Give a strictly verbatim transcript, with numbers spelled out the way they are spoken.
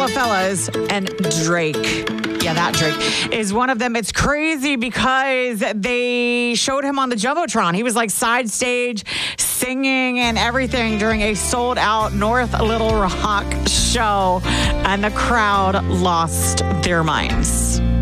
Lolla Fellas and Drake. Yeah, that Drake is one of them. It's crazy because they showed him on the Jumbotron. He was like side stage singing and everything during a sold out North Little Rock show, and the crowd lost their minds.